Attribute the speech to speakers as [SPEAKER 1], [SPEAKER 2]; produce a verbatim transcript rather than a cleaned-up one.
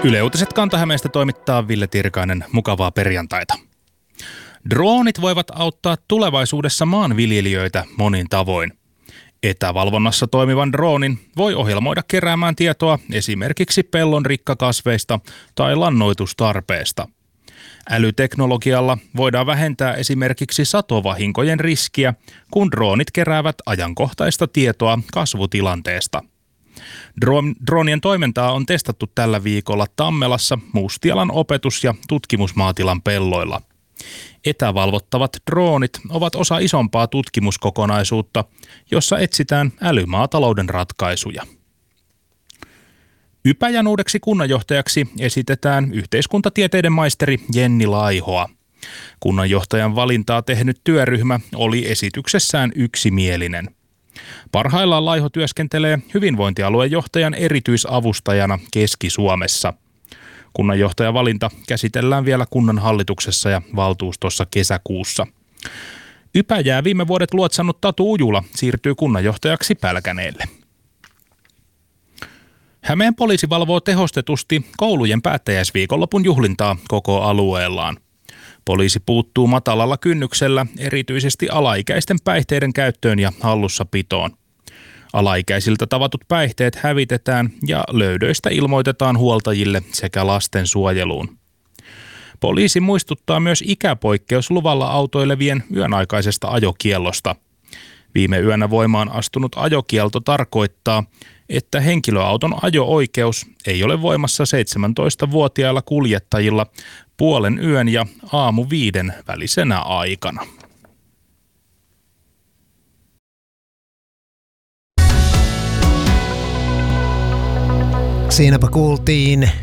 [SPEAKER 1] Yle Uutiset Kanta-Hämeestä toimittaa Ville Tirkainen. Mukavaa perjantaita. Droonit voivat auttaa tulevaisuudessa maanviljelijöitä monin tavoin. Etävalvonnassa toimivan droonin voi ohjelmoida keräämään tietoa esimerkiksi pellon rikkakasveista tai lannoitustarpeesta. Älyteknologialla voidaan vähentää esimerkiksi satovahinkojen riskiä, kun droonit keräävät ajankohtaista tietoa kasvutilanteesta. Droonien toimintaa on testattu tällä viikolla Tammelassa Mustialan opetus- ja tutkimusmaatilan pelloilla. Etävalvottavat droonit ovat osa isompaa tutkimuskokonaisuutta, jossa etsitään älymaatalouden ratkaisuja. Ypäjän uudeksi kunnanjohtajaksi esitetään yhteiskuntatieteiden maisteri Jenni Laihoa. Kunnanjohtajan valintaa tehnyt työryhmä oli esityksessään yksimielinen. Parhaillaan Laiho työskentelee hyvinvointialueen johtajan erityisavustajana Keski-Suomessa. Kunnanjohtajan valinta käsitellään vielä kunnan hallituksessa ja valtuustossa kesäkuussa. Ypäjää viime vuodet luotsannut Tatu Ujula siirtyy kunnanjohtajaksi Pälkäneelle. Hämeen poliisi valvoo tehostetusti koulujen päättäjäisviikonlopun juhlintaa koko alueellaan. Poliisi puuttuu matalalla kynnyksellä erityisesti alaikäisten päihteiden käyttöön ja hallussapitoon. Alaikäisiltä tavatut päihteet hävitetään ja löydöistä ilmoitetaan huoltajille sekä lastensuojeluun. Poliisi muistuttaa myös ikäpoikkeusluvalla autoilevien yönaikaisesta ajokiellosta. Viime yönä voimaan astunut ajokielto tarkoittaa, että henkilöauton ajo-oikeus ei ole voimassa seitsemäntoistavuotiailla kuljettajilla puolen yön ja aamu viiden välisenä aikana.
[SPEAKER 2] Siinäpä kuultiin